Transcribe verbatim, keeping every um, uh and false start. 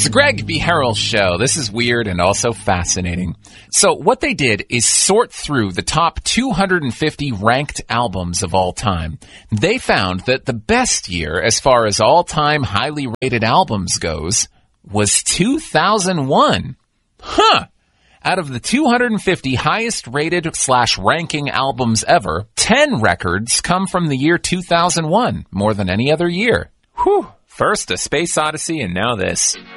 It's the Greg B. Harrell Show. This is weird and also fascinating. So what they did is sort through the top two hundred fifty ranked albums of all time. They found that the best year as far as all-time highly rated albums goes was two thousand one. Huh! Out of the two hundred fifty highest rated slash ranking albums ever, ten records come from the year two thousand one, more than any other year. Whew! First a Space Odyssey and now this.